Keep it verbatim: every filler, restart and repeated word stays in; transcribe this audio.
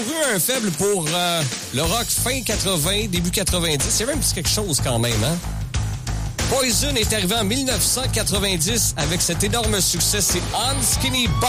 Un faible pour euh, le rock fin quatre-vingts, début quatre-vingt-dix. Il y avait un petit quelque chose quand même, hein? Poison est arrivé en dix-neuf cent quatre-vingt-dix avec cet énorme succès. C'est On Skinny Bop.